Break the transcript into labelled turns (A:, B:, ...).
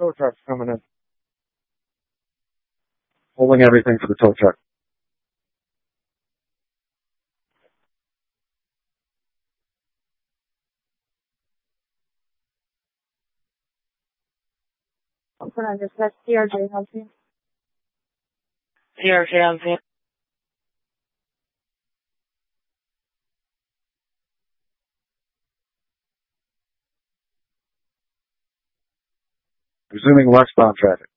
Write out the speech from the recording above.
A: tow truck's coming in. Holding everything for the tow truck.
B: Open on dispatch, CRJ, help you.
C: CRJ, I'm saying.
A: Resuming westbound traffic.